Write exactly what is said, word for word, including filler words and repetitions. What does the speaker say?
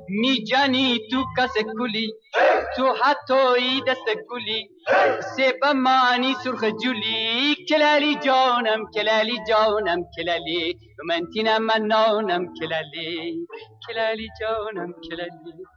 می جانی تو کس کلی تو حتی دست کلی سبا مانی سرخ جولی کلالی جانم کلالی جانم کلالی من تینم منانم کلالی کلالی جانم کلالی